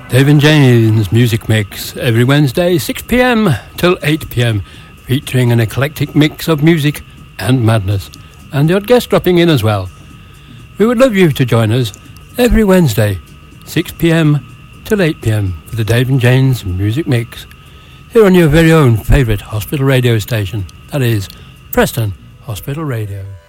Dave and Jane's Music Mix every Wednesday 6 p.m. till 8 p.m. featuring an eclectic mix of music and madness and the odd guest dropping in as well. We would love you to join us every Wednesday 6 p.m. till 8 p.m. for the Dave and Jane's Music Mix here on your very own favourite hospital radio station, that is Preston Hospital Radio.